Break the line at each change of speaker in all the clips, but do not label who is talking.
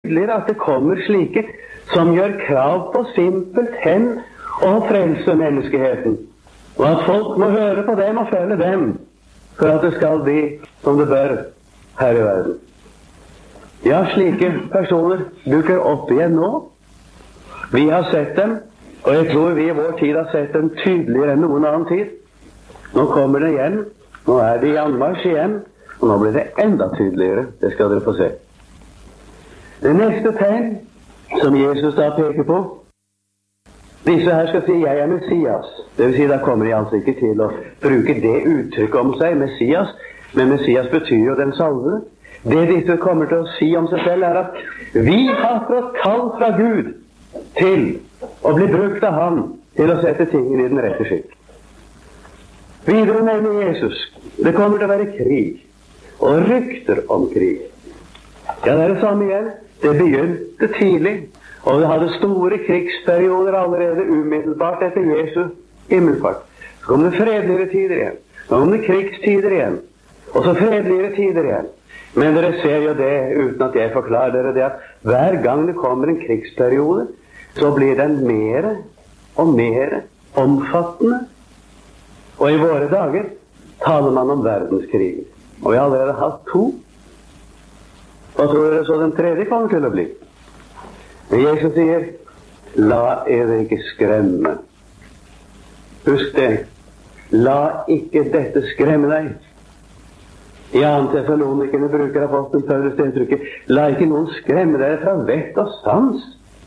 tydeligere at det kommer slike som gjør krav på simpelthen å frelse menneskeheten, og at folk må høre på dem og følge dem for at det skal bli som det bør her i verden. Ja, slike personer dukker opp igjen nå. Vi har sett dem, og jeg tror vi i vår tid har sett dem tydeligere enn noen annen tid. Nå kommer det igjen, nå er de i anmarsj igjen, og nå blir det enda tydeligere. Det skal dere få se. Det neste tegn som Jesus da peker på, disse her skal si 'jeg er Messias'. Det vil si, da kommer de altså ikke til å bruke det uttrykket om seg, Messias, men Messias betyr jo den salvede. Det disse kommer til å si om seg selv, er at vi har fått kall fra Gud til å bli brukt av ham til å sette tingene i den rette skikk. Videre nevner Jesus, det kommer til å være krig, og rykter om krig. Ja, det er det samme igjen. Det begynte tidlig, og det hadde store krigsperioder allerede umiddelbart etter Jesu himmelfart. Så kom det fredeligere tider igjen, så kom det krigstider igjen, og så fredeligere tider igjen. Men dere ser jo det, uten at jeg forklarer dere det, at hver gang det kommer en krigsperiode, så blir den mer og mer omfattende. Og i våre dager taler man om verdenskrig. Og vi har allerede hatt 2. Hva tror dere så den tredje kommer til å bli? Men Jesus sier, la dere ikke skremme. Husk det. La ikke dette skremme deg. I 2. Tessalonikerne bruker apostelen Paulus det uttrykket, la ikke noen skremme dere fra vett og sans.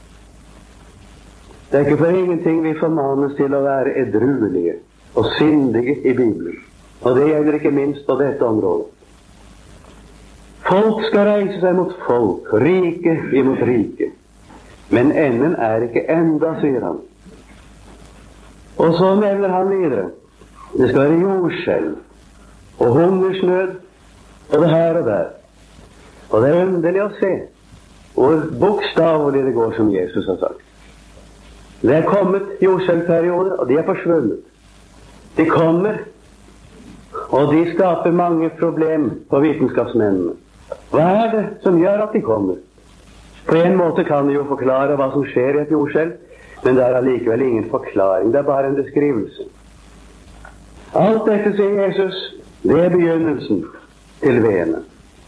Det er ikke for ingenting vi formanes til å være edruelige og syndige i Bibelen. Og det gjelder ikke minst på dette området. Folk skal reise seg mot folk, rike imot rike. Men enden er ikke enda, sier han. Og så nevner han videre. Det skal være jordskjelv og hungersnød og det her og der. Og det er underlig å se hvor bokstavelig det går som Jesus har sagt. Det er kommet jordskjelvperioder, og de er forsvunnet. De kommer, og de skaper mange problemer på vitenskapsmennene. Hva er det som gjør at de kommer? På en måte kan de jo forklare hva som skjer i et jordskjelv, men det er allikevel ingen forklaring, det er bare en beskrivelse. Alt dette, sier Jesus, det er begynnelsen til veene.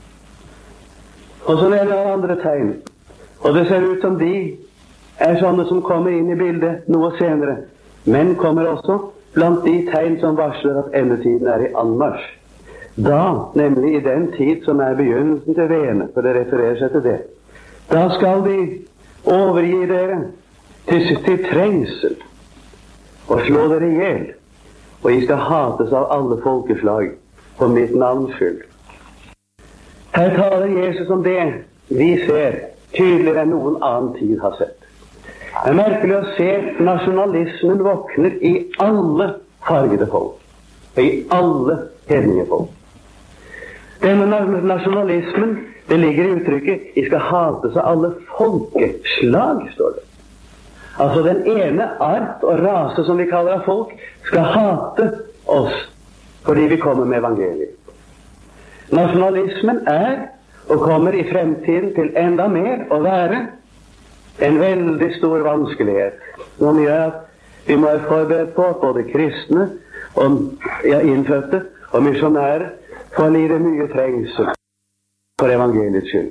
Og så nevner han andre tegn, og det ser ut som de er sånne som kommer inn i bildet noe senere, men kommer også blant de tegn som varsler at endetiden er i anmarsj. Da, nemlig i den tid som er begynnelsen til veene, for det refererer seg til det, da skal de overgi dere til trengsel og slå dere ihjel, og I skal hates av alle folkeslag for mitt navns skyld. Her taler Jesus om det vi ser tydeligere enn noen annen tid har sett. Det er merkelig å se nasjonalismen våkner i alle fargede folk, og i alle hedningefolk. Denne nasjonalismen, det ligger i uttrykket «I skal hates av alle folkeslag», står det. Altså den ene art og rase som vi kaller av folk, skal hate oss fordi vi kommer med evangeliet. Nasjonalismen er, og kommer i fremtiden til enda mer å være, en veldig stor vanskelighet, som gjør at vi må være forberedt på at både kristne og innfødte og misjonærer får lide mye trengsel for evangeliets skyld.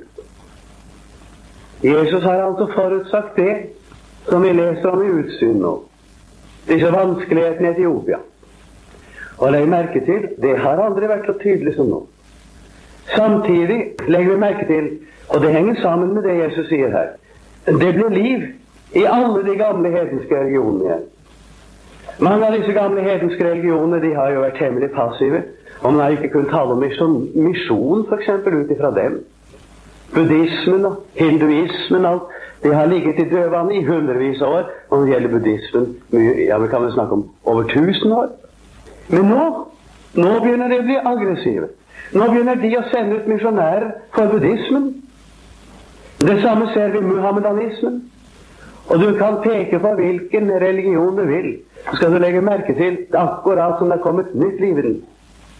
Jesus har altså forutsagt det som vi leser om i utsyn nå, disse vanskelighetene i Etiopia. Og legg merke til, det har aldri vært så tydelig som nå. Samtidig legger vi merke til, og det henger sammen med det Jesus sier her, det blir liv i alle de gamle hedenske religionene igjen. Mange av disse gamle hedenske religionene, de har jo vært temmelig passive, og man har ikke kunnet tale om misjon, for eksempel, ut ifra dem. Buddhismen og hinduismen, alt, det har ligget i dødvannet i hundrevis av år, og når det gjelder buddhismen, ja, vi kan vel snakke om over 1000 år. Men nå begynner de å bli aggressive. Nå begynner de å sende ut misjonærer for buddhismen. Det samme ser vi i muhammedanismen. Og du kan peke på hvilken religion du vil. Så skal du legge merke til akkurat som det er kommet nytt liv i den.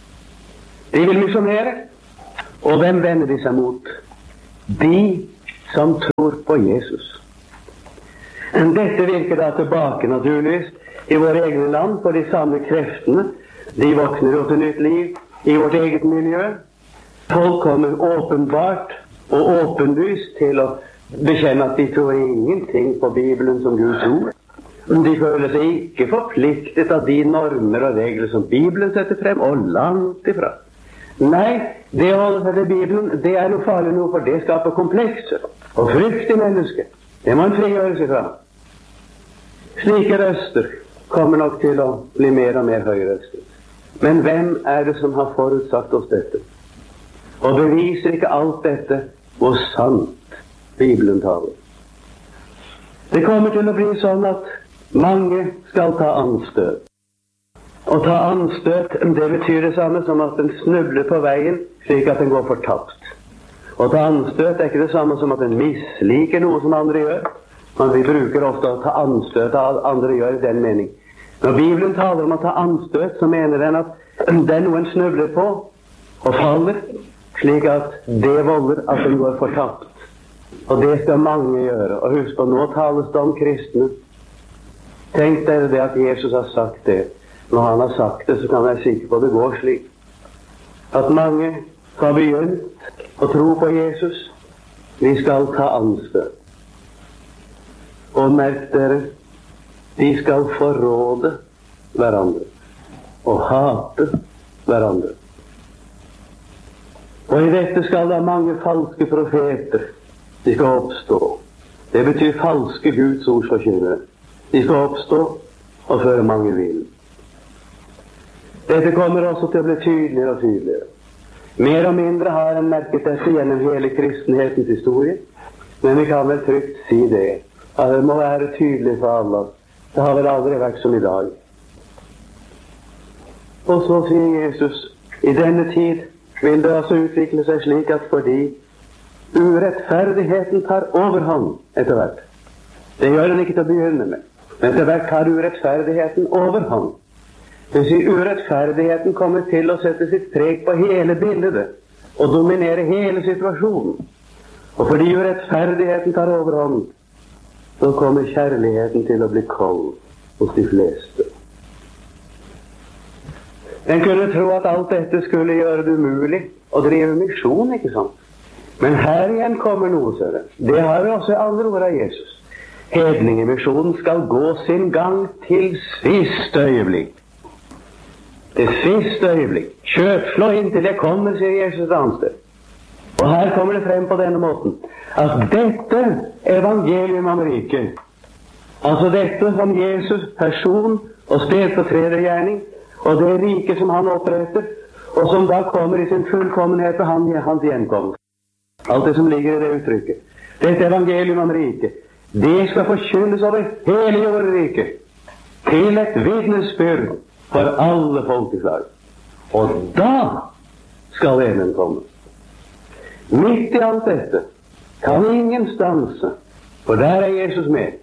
De vil misjonere. Og hvem vender de seg mot? De som tror på Jesus. Dette virker da tilbake naturligvis i våre egne land, for de samme kreftene. De våkner jo til nytt liv i vårt eget miljø. Folk kommer åpenbart og åpenlyst til å bekjenne at de tror ingenting på Bibelen som Guds ord. De føler seg ikke forpliktet av de normer og regler som Bibelen setter frem, og langt ifra. Nei, det å holde seg til Bibelen, det er noe farlig noe, for det skaper komplekser og frykt i mennesket. Det må en frigjøre seg fra. Slike røster kommer nok til å bli mer og mer høyrøstet. Men hvem er det som har forutsagt oss dette? Og beviser ikke alt dette hvor sant Bibelen taler? Det kommer til å bli sånn at mange skal ta anstøt. Å ta anstøt, det betyr det samme som at en snubler på veien slik at en går fortapt. Å ta anstøt er ikke det samme som at en misliker noe som andre gjør. Men vi bruker ofte å ta anstøt av andre gjør i den mening. Når Bibelen taler om å ta anstøt, så mener den at det er noe en snubler på og faller, slik at det volder at en går fortapt. Og det skal mange gjøre. Og husk på, nå tales det om kristne. Tenk dere det at Jesus har sagt det. Når han har sagt det, så kan jeg være sikker på det går slik. At mange har begynt å tro på Jesus. Vi skal ta anstøt. Og merk dere, de skal forråde hverandre og hate hverandre. Og i dette skal da mange falske profeter, de skal oppstå. Det betyr falske Guds ords forkynnere. De skal oppstå og føre mange vill. Dette kommer også til å bli tydeligere og tydeligere. Mer og mindre har en merket dette gjennom hele kristenhetens historie, men vi kan vel trygt si det. Ja, det må være tydelig for alle. Det har vel aldri vært som i dag. Og så sier Jesus, i denne tid vil det altså utvikle seg slik at fordi urettferdigheten tar overhånd etter hvert. Det gjør den ikke til å begynne med. Men etter hvert tar urettferdigheten overhånd. Det vil si, urettferdigheten kommer til å sette sitt preg på hele bildet og dominere hele situasjonen. Og fordi urettferdigheten tar overhånd, så kommer kjærligheten til å bli kold hos de fleste. En kunne tro at alt dette skulle gjøre det umulig å drive misjon, ikke sant? Men her igjen kommer noe, ser du. Det har vi også i andre ord av Jesus. Hedningemisjonen skal gå sin gang til siste øyeblikk. Til siste øyeblikk. Slå inn til jeg kommer, sier Jesus et annet sted. Og her kommer det frem på denne måten at dette evangelium om riket, altså dette som Jesus person og sted på tredjegjerning, og det rike som han oppretter, og som da kommer i sin fullkommenhet ved hans gjenkomst. Alt det som ligger i det uttrykket. Dette evangelium om riket, det skal forkynnes over hele jordriket, til et vitnesbyrd for alle folkeslag. Og da skal enden komme. Midt i alt dette kan ingen stanse, for der er Jesus med,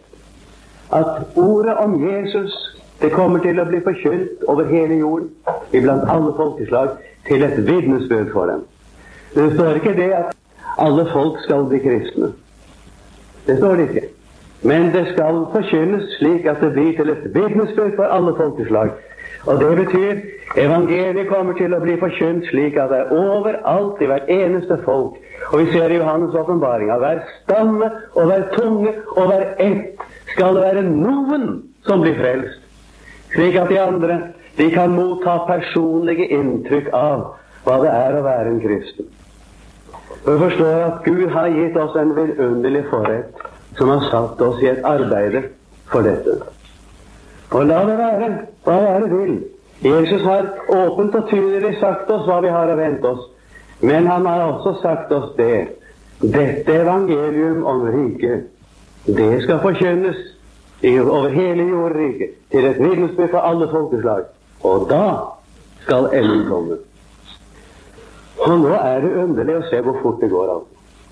at ordet om Jesus, det kommer til å bli forkynt over hele jorden, iblant alle folkeslag, til et vitnesbyrd for dem. Det står ikke det at alle folk skal bli kristne. Det står det ikke. Men det skal forkynnes slik at det blir til et vitnesbyrd for alle folkeslag. Og det betyr, evangeliet kommer til å bli forkynt slik at det er overalt i hvert eneste folk. Og vi ser i Johannes åpenbaring av hver stamme og hver tunge og hver ett skal det være noen som blir frelst. Slik at de andre, de kan motta personlige inntrykk av hva det er å være en kristen. Og vi forstår at Gud har gitt oss en vidunderlig forrett som har satt oss i et arbeide for dette. Og la det være hva det vil. Jesus har åpent og tydelig sagt oss hva vi har å vente oss. Men han har også sagt oss det. Dette evangelium om riket, det skal forkynnes over hele jordriket til et vitnesbyrd for alle folkeslag. Og da skal enden komme. Og nå er det underlig å se hvor fort det går.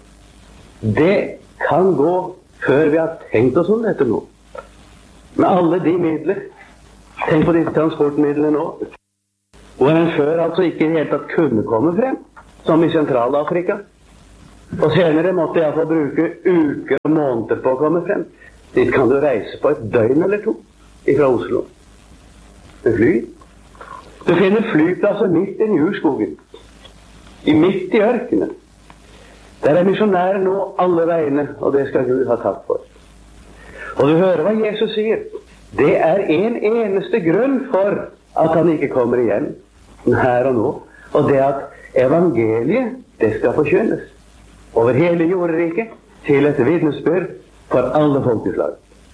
Det kan gå før vi har tenkt oss om dette nå. Med alle de midler. Tenk på disse transportmidlene nå. Hvor en før altså ikke i hele tatt kunne komme frem, som i Sentral-Afrika. Og senere måtte jeg få bruke uker og måneder på å komme frem. Dit kan du reise på et døgn eller to fra Oslo. Med fly. Du finner flyplasser midt i urskogen. Midt i ørkenen. Der er misjonærer nå alle veiene, og det skal Gud ha takk for. Og du hører hva Jesus sier. Det er en eneste grunn for at han ikke kommer igjen her og nå. Og det at evangeliet, det skal forkynnes over hele jordriket til et vitnesbyrd for alle folkeslag.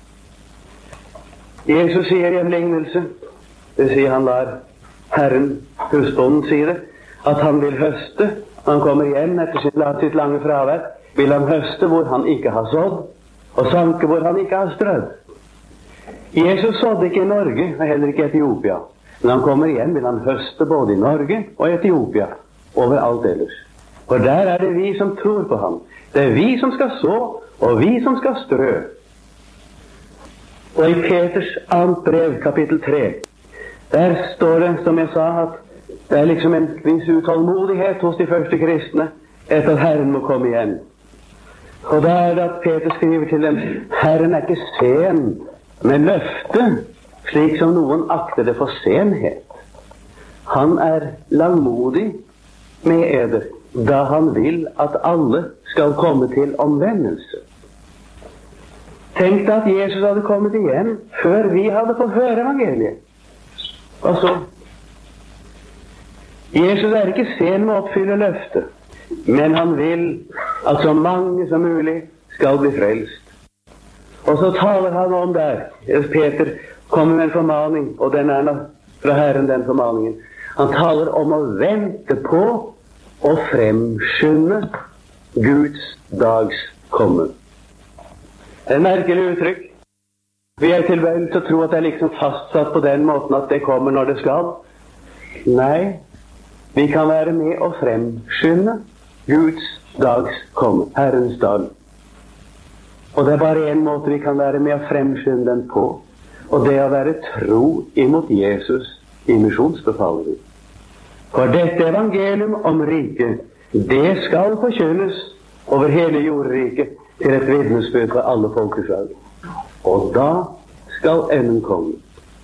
Jesus sier i en lignelse, det sier han lar Herren, husbonden, si det, at han vil høste. Han kommer hjem etter sitt lange fravær, vil han høste hvor han ikke har sådd, og sanke hvor han ikke har strødd. Jesus sådde ikke i Norge, og heller ikke i Etiopia. Men han kommer igjen, vil han høste både i Norge og Etiopia, overalt ellers. For der er det vi som tror på ham. Det er vi som skal så, og vi som skal strø. Og i Peters annet brev, kapittel 3, der står det, som jeg sa, at det er liksom en viss utålmodighet hos de første kristne etter at Herren må komme igjen. Og da er det at Peter skriver til dem, Herren er ikke sen med løftet, slik som noen akter det for senhet. Han er langmodig med eder, da han vil at alle skal komme til omvendelse. Tenk deg at Jesus hadde kommet igjen før vi hadde fått høre evangeliet. Og så Jesus er ikke sen med å oppfylle løftet, men han vil at så mange som mulig skal bli frelst. Og så taler han om der, Peter kommer med en formaning, og den er fra Herren, den formaningen. Han taler om å vente på og fremskynde Guds dags komme. Det er et merkelig uttrykk. Vi er tilbøyelig til å tro at det er liksom fastsatt på den måten at det kommer når det skal. Nei, vi kan være med å fremskynde Guds dags komme, Herrens dag. Og det er bare en måte vi kan være med å fremskynde den på, og det er å være tro imot Jesus i misjonsbefalingen. For dette evangelium om riket, det skal forkynnes over hele jordriket til et vitnesbyrd for alle folkeslag. Og da skal enden komme.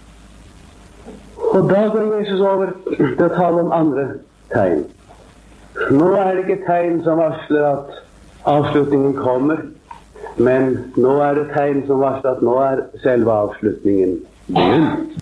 Og da går Jesus over til å tale om andre tegn. Nå er det ikke tegn som varsler at avslutningen kommer, men nå er det tegn som varsler at nå er selve avslutningen begynt.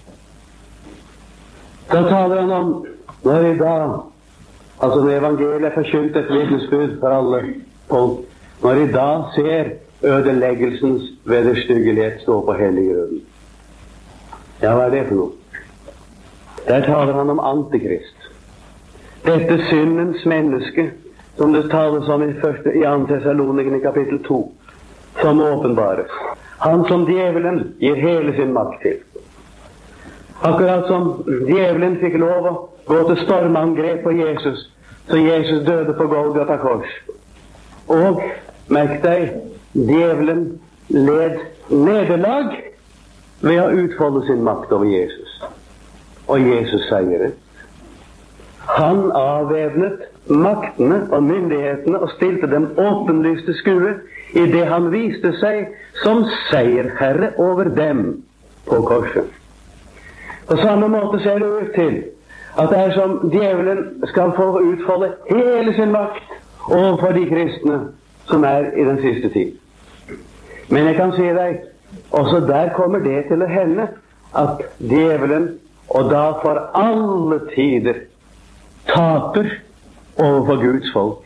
Da taler han om når i dag, altså når evangeliet er forkynt et vitnesbyrd for alle folk, når i dag ser ødeleggelsens vederstyggelighet stå på hellig grunn. Ja, hva er det for noe? Der taler han om Antikrist. Dette syndens menneske, som det tales om i 2. Tessaloniken i kapittel 2, som åpenbares. Han som djevelen gir hele sin makt til. Akkurat som djevelen fikk lov å gå til stormangrep på Jesus, så Jesus døde på Golgata kors. Og, merk deg, djevelen led nederlag ved å utfolde sin makt over Jesus. Og Jesus seiret. Han avvæpnet maktene og myndighetene og stilte dem åpenlyst til skue i det han viste seg som seierherre over dem på korset. På samme måte ser det ut til at det er som djevelen skal få utfolde hele sin makt overfor de kristne som er i den siste tid. Men jeg kan si deg, også der kommer det til å hende at djevelen, og da for alle tider, taper overfor Guds folk.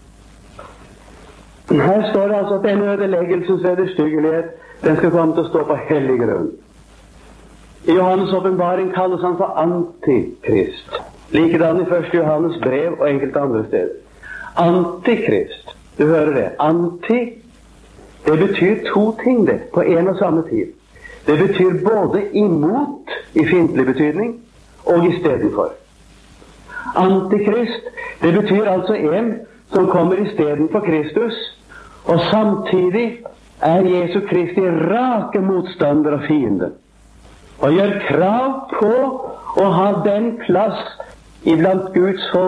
Her står det altså at denne ødeleggelsens vederstyggelighet, den skal komme til å stå på hellig grunn. I Johannes åpenbaring kalles han for Antikrist. Likedan i 1. Johannes brev og enkelte andre steder. Antikrist, du hører det. Anti, det betyr to ting det, på en og samme tid. Det betyr både imot, i fiendtlig betydning, og istedenfor. Antikrist, det betyr altså en som kommer istedenfor Kristus, og samtidig er Jesu Kristi rake motstander og fiende, og gjør krav på å ha den plass iblant Guds folk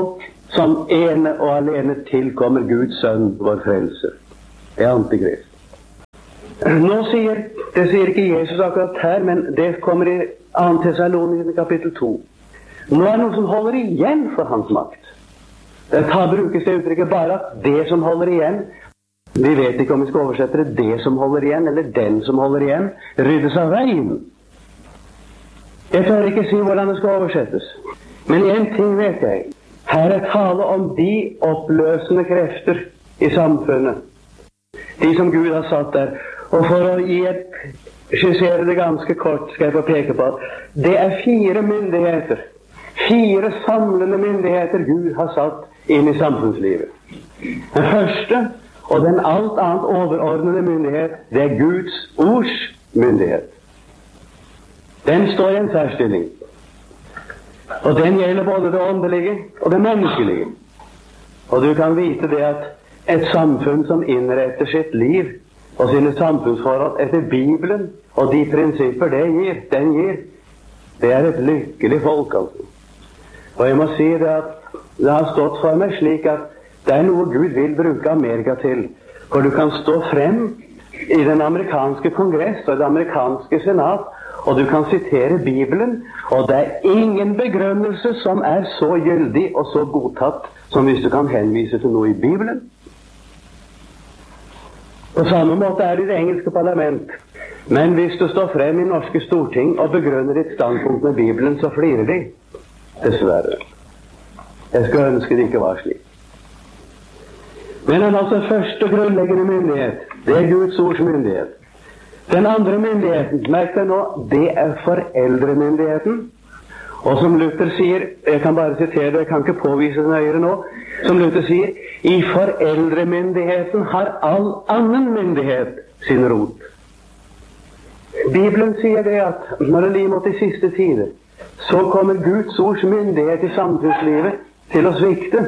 som ene og alene tilkommer Guds sønn, vår frelser. Det er Antikrist. Nå sier ikke Jesus akkurat her, men det kommer i 2. Tessaloniker kapittel 2. Nå er det noe som holder igjen for hans makt. Det brukes det uttrykket bare at det som holder igjen, vi vet ikke om vi skal oversette det som holder igjen, eller den som holder igjen, ryddes av veien. Jeg tør ikke si hvordan det skal oversettes. Men en ting vet jeg. Her er tale om de oppløsende krefter i samfunnet. De som Gud har satt der. Og for å skissere det ganske kort, skal jeg få peke på at det er 4 myndigheter. 4 samlende myndigheter Gud har satt inn i samfunnslivet. Den første, og den alt annet overordnede myndighet, det er Guds ords myndighet. Den står i en særstilling. Og den gjelder både det åndelige og det menneskelige. Og du kan vite det at et samfunn som innretter sitt liv og sine samfunnsforhold etter Bibelen og de prinsipper den gir, det er et lykkelig folk, altså. Og jeg må si det at det har stått for meg slik at det er noe Gud vil bruke Amerika til. For du kan stå frem i den amerikanske kongress og det amerikanske senat, og du kan sitere Bibelen, og det er ingen begrunnelse som er så gyldig og så godtatt som hvis du kan henvise til noe i Bibelen. På samme måte er det i det engelske parlament. Men hvis du står frem i norske storting og begrunner ditt standpunkt med Bibelen, så flirer de. Dessverre. Jeg skulle ønske det ikke var slik. Men den første grunnleggende myndighet, det er Guds ords myndighet. Den andre myndigheten, merk deg nå, det er foreldremyndigheten. Og som Luther sier, jeg kan bare sitere det, jeg kan ikke påvise det nøyere nå, som Luther sier, i foreldremyndigheten har all annen myndighet sin rot. Bibelen sier det at når det lir mot de siste tider, så kommer Guds ords myndighet i samfunnslivet til å svikte.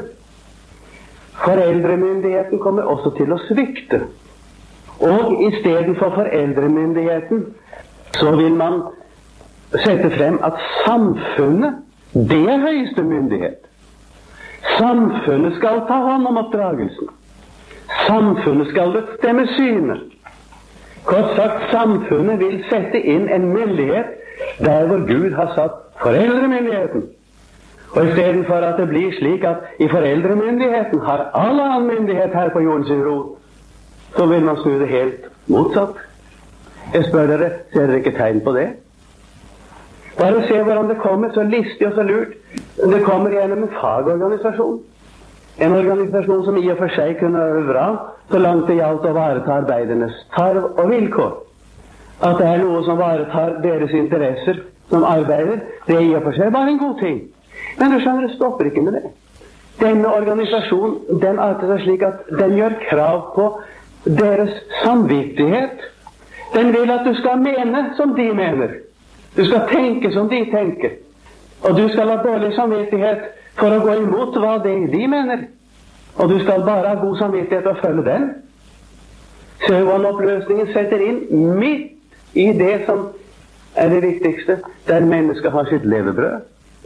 Foreldremyndigheten kommer også til å svikte. Og i stedet for foreldremyndigheten så vil man sette frem at samfunnet, det er høyeste myndighet. Samfunnet skal ta hånd om oppdragelsen. Samfunnet skal bestemme synet. Kort sagt, samfunnet vil sette inn en myndighet der hvor Gud har satt foreldremyndigheten. Og i stedet for at det blir slik at i foreldremyndigheten har all annen myndighet her på jorden sin rot, så vil man snu det helt motsatt. Jeg spør dere, ser dere ikke tegn på det? Bare se hvordan det kommer, så listig og så lurt. Det kommer gjennom en fagorganisasjon. En organisasjon som i og for seg kunne være bra, så langt det gjaldt å vareta arbeidernes tarv og vilkår. At det er noe som varetar deres interesser som arbeider, det er i og for seg bare en god ting. Men du skjønner, det stopper ikke med det. Denne organisasjonen, den arter seg slik at den gjør krav på deres samvittighet. Den vil at du skal mene som de mener. Du skal tenke som de tenker. Og du skal ha dårlig samvittighet for å gå imot hva de mener. Og du skal bare ha god samvittighet og følge den. Se hvordan oppløsningen setter inn midt i det som er det viktigste, der mennesket har sitt levebrød.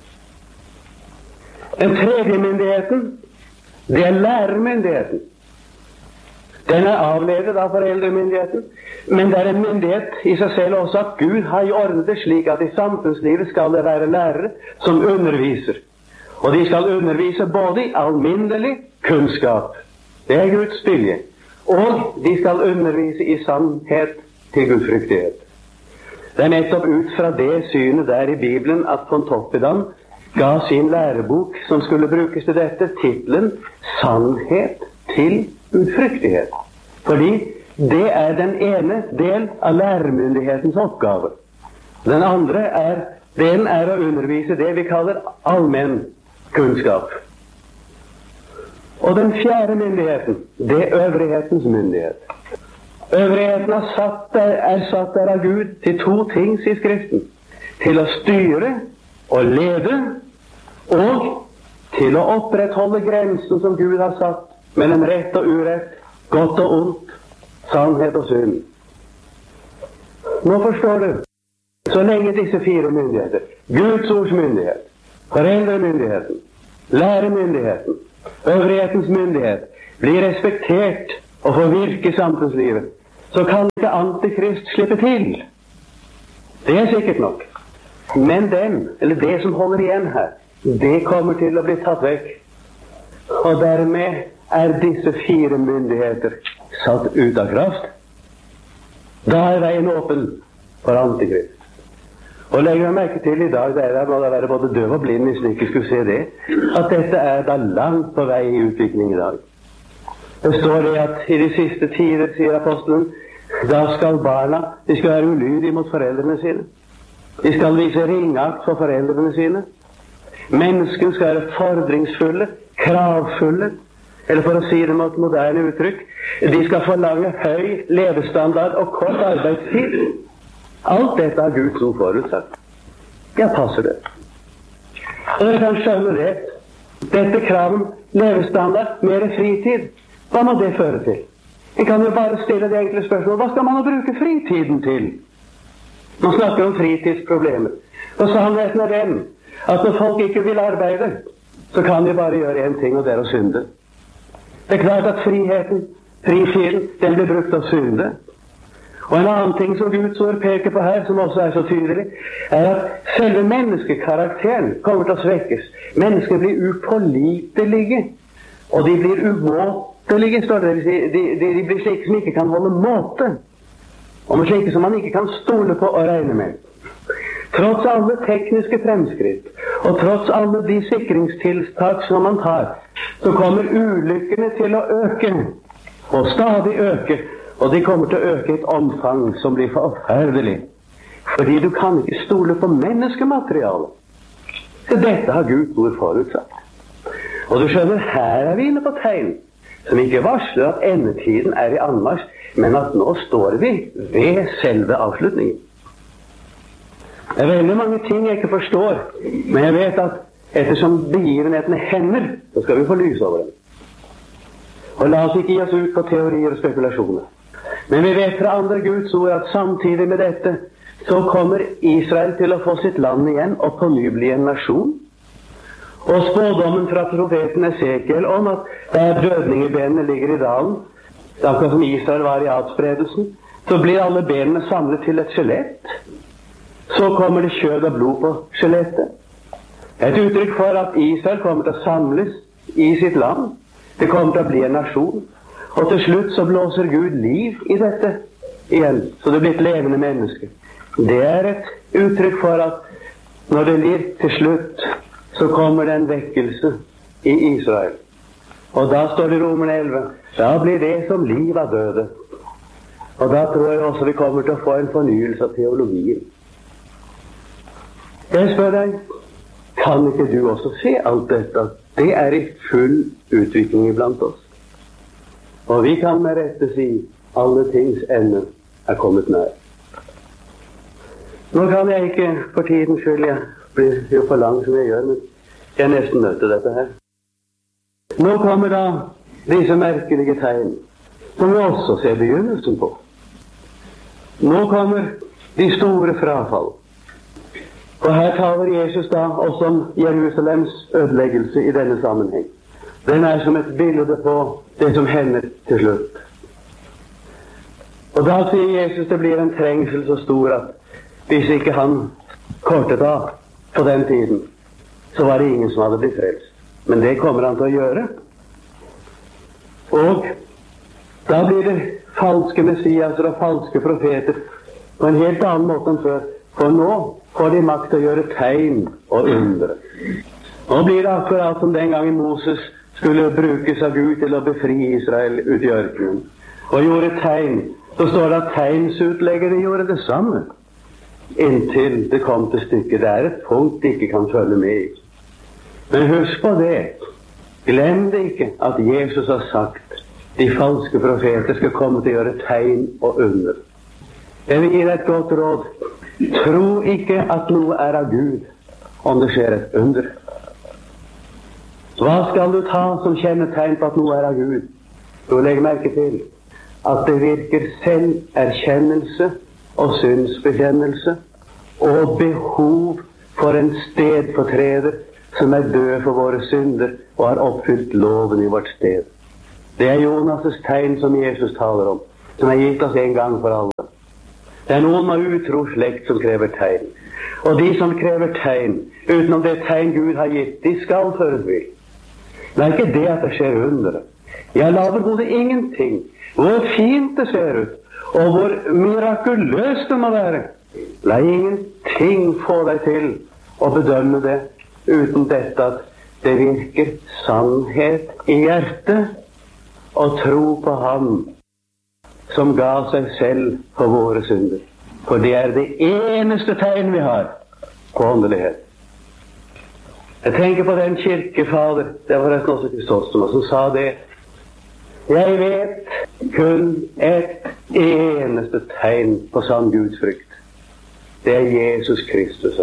Den tredje myndigheten, det er lærermyndigheten. Den er avledet av foreldremyndigheten, men det er en myndighet i seg selv også at Gud har ordnet det slik at i samfunnslivet skal det være lærere som underviser. Og de skal undervise både i alminnelig kunnskap, det er Guds vilje, og de skal undervise i sannhet til gudfryktighet. Det er nettopp ut fra det synet der i Bibelen at Pontoppidan ga sin lærebok som skulle brukes til dette, titlen «Sannhet til gudfryktighet». Fordi det er den ene del av lærermyndighetens oppgave. Den andre delen er å undervise det vi kaller allmenn kunnskap. Og den fjerde myndigheten, det er øvrighetens myndighet. Øvrigheten er satt der av Gud til 2 ting, sier Skriften. Til å styre og lede, og til å opprettholde grensen som Gud har satt mellom rett og urett, godt og ondt, sannhet og synd. Nå forstår du, så lenge disse 4 myndigheter, Guds ords myndighet, foreldremyndigheten, læremyndigheten, øvrighetens myndighet, blir respektert og får virke i samfunnslivet, så kan ikke Antikrist slippe til. Det er sikkert nok. Men det som holder igjen her, det kommer til å bli tatt vekk. Og dermed er disse 4 myndigheter satt ut av kraft. Da er veien åpen for Antikrist. Og legger jeg merke til i dag, der må det være både døv og blind hvis de ikke skulle se det, at dette er da langt på vei i utvikling i dag. Det står det at i de siste tider, sier apostelen, da skal barna, de skal være ulydige mot foreldrene sine. De skal vise ringakt for foreldrene sine. Menneskene skal være fordringsfulle, kravfulle, eller for å si det med et moderne uttrykk, de skal forlange høy levestandard og kort arbeidstid. Alt dette har Gud så forutsagt. Ja, passer det. Og dere kan skjønne det. Dette kraven, levestandard, mer fritid, hva må det føre til? En kan jo bare stille det enkle spørsmålet, hva skal man bruke fritiden til? Man snakker om fritidsproblemer. Og sannheten er den, at når folk ikke vil arbeide, så kan de bare gjøre en ting, og det er å synde. Det er klart at fritiden, den blir brukt å synde. Og en annen ting som Guds ord peker på her, som også er så tydelig, er at selve menneskekarakteren kommer til å svekkes. Mennesker blir upålitelige, og de blir umåtelige, står det. De blir slike som ikke kan holde måte, og slike som man ikke kan stole på og regne med. Tross alle tekniske fremskritt, og tross alle de sikringstiltak som man tar, så kommer ulykkene til å øke, og stadig øke, og de kommer til å øke i et omfang som blir forferdelig. Fordi du kan ikke stole på menneskematerialet. Så dette har Guds ord forutsatt. Og du skjønner, her er vi inne på tegn som ikke varsler at endetiden er i anmarsj, men at nå står vi ved selve avslutningen. Det er veldig mange ting jeg ikke forstår, men jeg vet at ettersom begivenhetene hender, så skal vi få lys over dem. Og la oss ikke gi oss ut på teorier og spekulasjoner. Men vi vet fra andre Guds ord at samtidig med dette så kommer Israel til å få sitt land igjen og på ny bli en nasjon. Og spådommen fra profeten Esekiel om at der blødningebenene ligger i dalen, akkurat som Israel var i atspredelsen, så blir alle benene samlet til et skjelett. Så kommer det kjød og blod på skjelettet. Et uttrykk for at Israel kommer til å samles i sitt land. Det kommer til å bli en nasjon. Og til slutt så blåser Gud liv i dette igjen, så det blir et levende menneske. Det er et uttrykk for at når det blir til slutt, så kommer det en vekkelse i Israel. Og da står det i Romerne 11, da blir det som liv av døde. Og da tror jeg også vi kommer til å få en fornyelse av teologien. Jeg spør deg, kan ikke du også se alt dette? Det er i full utvikling iblant oss. Og vi kan med rette si alle tings ende er kommet nær. Nå kan jeg ikke for tidens skyld, jeg blir jo for lang som jeg gjør, men jeg er nesten nødt til dette her. Nå kommer da disse merkelige tegn, som vi også ser begynnelsen på. Nå kommer de store frafall. Og her taler Jesus da også om Jerusalems ødeleggelse i denne sammenheng. Den er som et bilde på det som hender til slutt. Og da sier Jesus det blir en trengsel så stor at hvis ikke han kortet av på den tiden, så var det ingen som hadde blitt frelst. Men det kommer han til å gjøre. Og da blir det falske messiaser og falske profeter på en helt annen måte enn før. For nå får de makt til å gjøre tegn og undre. Nå blir det akkurat som den gangen Moses skulle brukes av Gud til å befri Israel ut i ørkenen. Og gjorde tegn. Så står det at tegnsutleggere gjorde det samme. Inntil det kom til stykket. Det er et punkt de ikke kan følge med i. Men husk på det. Glem det ikke at Jesus har sagt de falske profeter skal komme til å gjøre tegn og under. Jeg vil gi deg et godt råd. Tro ikke at noe er av Gud om det skjer et under. Hva skal du ta som kjennetegn på at noe er av Gud? Du legger merke til at det virker selverkjennelse og synsbekjennelse og behov for en stedfortreder som er død for våre synder og har oppfylt loven i vårt sted. Det er Jonas' tegn som Jesus taler om, som er gitt oss en gang for alle. Det er noen av utro slekt som krever tegn. Og de som krever tegn, utenom det tegn Gud har gitt, de skal føres vill. Det er ikke det at det skjer under. Jeg laver både ingenting. Hvor fint det ser ut, og hvor mirakuløst det må være. La ingenting få deg til å bedømme det uten dette at det virker sannhet i hjertet, og tro på Han som ga seg selv for våre synder. For det er det eneste tegn vi har på åndelighet. Jeg tenker på den kirkefader, det var forresten også Kristostom, som sa det: jeg vet kun et eneste tegn på sann Gudsfrykt. Det er Jesus Kristus.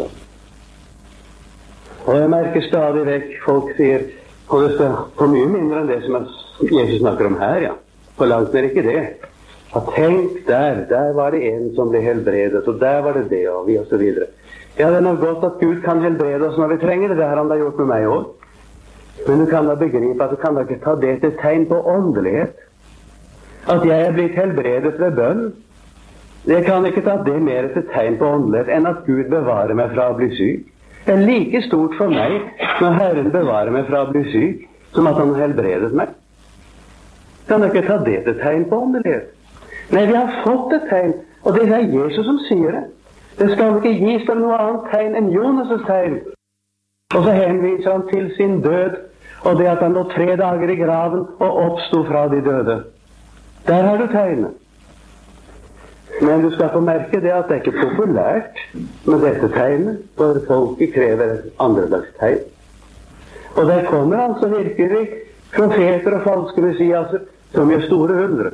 Og jeg merker stadig vekk folk sier, og det skal på mye mindre enn det som Jesus snakker om her, ja. For langt er ikke det. Og tenk der var det en som ble helbredet, og der var det det, og vi og så videre. Ja, det er nok godt at Gud kan helbrede oss når vi trenger det. Det har Han da gjort med meg også. Men du kan da begripe at du kan da ikke ta det til tegn på åndelighet. At jeg er blitt helbredet ved bønn. Jeg kan ikke ta det mer til tegn på åndelighet enn at Gud bevarer meg fra å bli syk. Det er like stort for meg når Herren bevarer meg fra å bli syk, som at Han helbredet meg. Kan jeg ikke ta det til tegn på åndelighet? Nei, vi har fått et tegn, og det er Jesus som sier det. Det skal ikke gis dem noe annet tegn enn Jonas' tegn. Og så henviser han til sin død, og det at han lå 3 dager i graven og oppstod fra de døde. Der har du tegnet. Men du skal få merke det at det er ikke populært med dette tegnet, for folket krever et andredags tegn. Og der kommer altså virkelig profeter og falske messiaser som gjør store undre.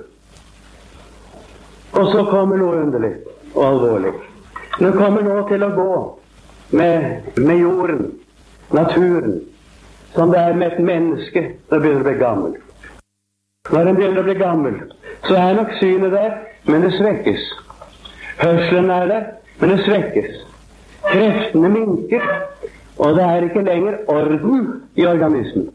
Og så kommer noe underlig og alvorlig. Det kommer nå til å gå med jorden, naturen, som det er med et menneske som begynner å bli gammel. Når en begynner å bli gammel, så er nok synet der, men det svekkes. Hørselen er der, men det svekkes. Kreftene minker, og det er ikke lenger orden i organismen.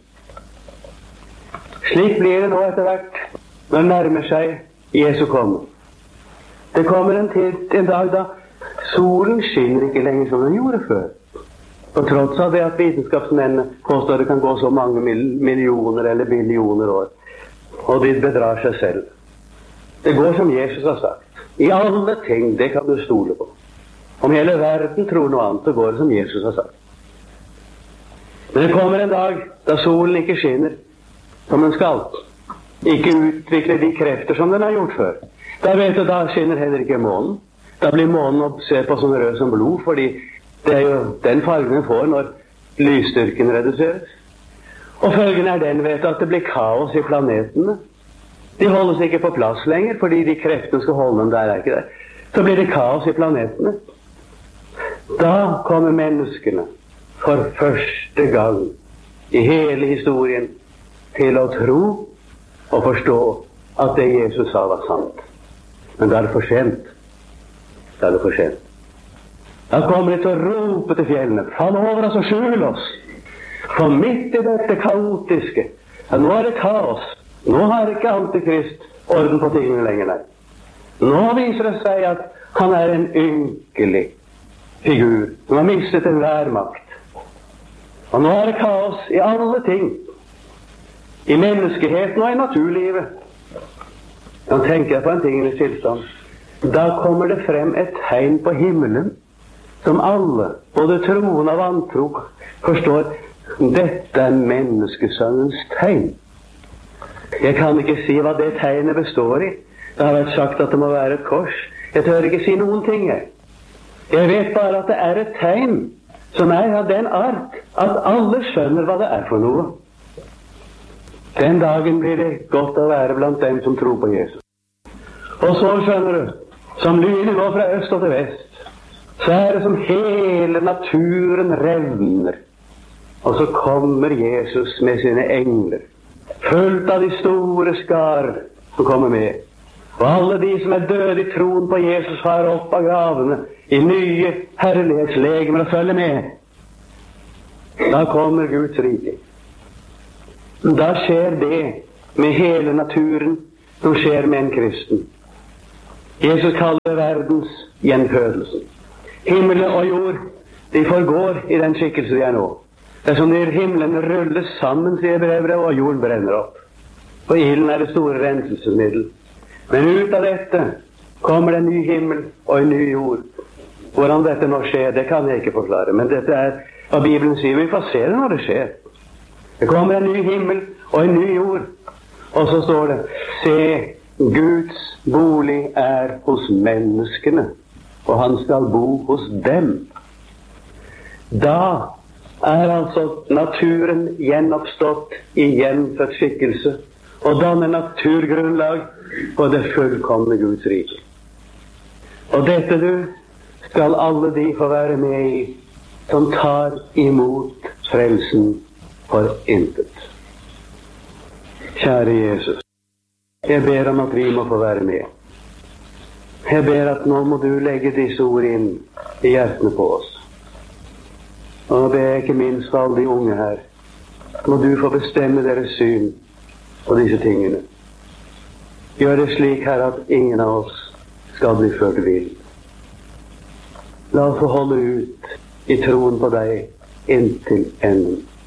Slik blir det nå etter hvert når det nærmer seg Jesu komme. Det kommer en dag da solen skinner ikke lenger som den gjorde før. Og tross av det at vitenskapsmennene påstår det kan gå så mange millioner eller billioner år, og de bedrar seg selv. Det går som Jesus har sagt. I alle ting, det kan du stole på. Om hele verden tror noe annet, så går det som Jesus har sagt. Men det kommer en dag da solen ikke skinner som den skal. Ikke utvikler de krefter som den har gjort før. Da vet du, da skinner heller ikke månen. Da blir månen å se på som rød som blod, fordi det er jo den fargen den får når lysstyrken reduseres. Og følgen er den, vet du, at det blir kaos i planetene. De holdes ikke på plass lenger, fordi de kreftene skal holde dem der, er ikke det. Så blir det kaos i planetene. Da kommer menneskene for første gang i hele historien til å tro og forstå at det Jesus sa var sant. Men da er det for sent. Da er det for sent. Da kommer de til å rope til fjellene: fall over oss og skjul oss. For midt i dette kaotiske, ja, nå er det kaos. Nå har ikke Antikrist orden på tingene lenger, nei. Nå viser det seg at han er en ynkelig figur som har mistet enhver makt. Og nå er det kaos i alle ting. I menneskeheten og i naturlivet. Nå tenker jeg på en ting i tilstand. Da kommer det frem et tegn på himmelen som alle, både troende og vantro, forstår. Dette er menneskesønnens tegn. Jeg kan ikke si hva det tegnet består i. Det har vært sagt at det må være et kors. Jeg tør ikke si noen ting, jeg. Jeg vet bare at det er et tegn som er av den art at alle skjønner hva det er for noe. Den dagen blir det godt å være blant dem som tror på Jesus. Og så skjønner du, som lynet går fra øst og til vest, så er det som hele naturen revner. Og så kommer Jesus med sine engler, fullt av de store skarer som kommer med. Og alle de som er døde i troen på Jesus, farer opp av gravene i nye herlighetslegemer og følger med. Da kommer Guds rike. Da skjer det med hele naturen som skjer med en kristen. Jesus kaller verdens gjenfødelsen. Himmelen og jord, de forgår i den skikkelse vi er nå. Det er som når himmelen rulles sammen, sier brevbrevet, og jorden brenner opp. Og ilden er det store renselsesmiddel. Men ut av dette kommer det en ny himmel og en ny jord. Hvordan dette nå skjer, det kan jeg ikke forklare, men dette er hva Bibelen sier. Vi får se det når det skjer. Det kommer en ny himmel og en ny jord. Og så står det, se, Guds bolig er hos menneskene, og han skal bo hos dem. Da er altså naturen gjenoppstått i gjenfødt skikkelse, og danner naturgrunnlag for det fullkomne Guds rike. Og dette, skal alle de få være med i, som tar imot frelsen for intet. Kjære Jesus, jeg ber om at vi må få være med. Jeg ber at nå må du legge disse ord inn i hjertene på oss. Og nå ber jeg ikke minst for alle de unge her. Må du få bestemme deres syn på disse tingene. Gjør det slik, Herre, at ingen av oss skal bli ført vill. La oss få holde ut i troen på deg inntil enden.